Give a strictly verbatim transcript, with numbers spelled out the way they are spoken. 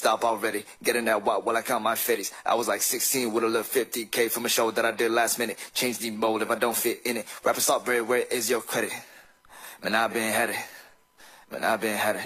stop already. Getting that wop while I count my fifties. I was like sixteen with a little fifty K from a show that I did last minute. Change the mode if I don't fit in it. Rapper Saltberry, where is your credit? Man, I've been had it. Man, I've been had it.